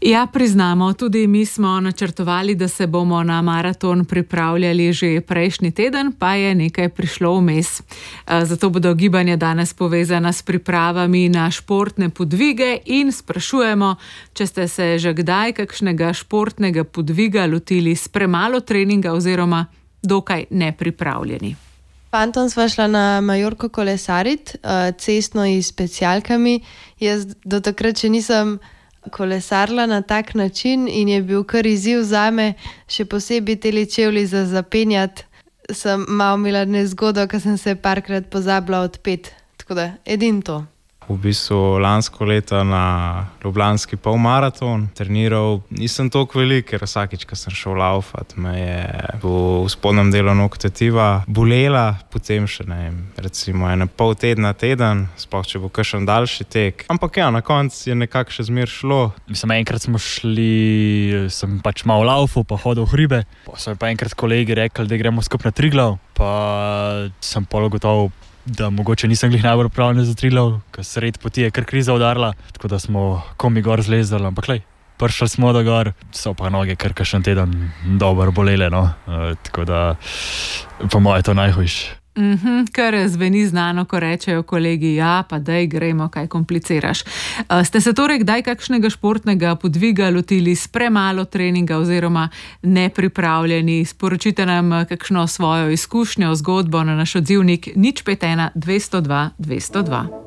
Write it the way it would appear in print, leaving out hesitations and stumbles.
Ja, priznamo, tudi mi smo načrtovali, da se bomo na maraton pripravljali že prejšnji teden, pa je nekaj prišlo vmes. Zato bodo gibanja danes povezana s pripravami na športne podvige in sprašujemo, če ste se že kdaj kakšnega športnega podviga lotili s premalo treninga oziroma dokaj nepripravljeni. Fantom sva šla na Majorko kolesarit, cestno in s specialkami. Jaz do takrat še nisem kolesarila na tak način in je bil kar izziv zame, še posebej teli čevlji za zapenjati. Sem malo imela nezgodo, ker sem se parkrat pozabila odpeti. Tako da, edino to. V bistvu lansko leto na ljubljanski polmaraton treniral nisem toliko velik, ker vsakič, ko sem šel laufat, me je v spodnjem delu nog tetiva bolela, potem še recimo pol tedna, teden, sploh če bo kakšen daljši tek. Ampak ja, na koncu je nekako še zmer šlo. Mislim, enkrat smo šli, sem pač malo laufal, pa hodil v hribe. Pa so mi pa enkrat kolegi rekli, da gremo skupaj na Triglav, pa sem pol gotovo, da mogoče nisem glih najbolj pripravljen za Triglav, ker sredi poti je kar kriza udarila, tako da smo komi gor zlezali, ampak prišli smo do gor, so pa noge kar kakšen teden dobro bolele, no. Tako da po moje to najhujše. Kar zveni znano, ko rečejo kolegi, ja, pa daj gremo, kaj kompliciraš. Ste se torej kdaj kakšnega športnega podviga lotili s premalo treninga oziroma nepripravljeni? Sporočite nam kakšno svojo izkušnjo, zgodbo na naš odzivnik 051 202 202.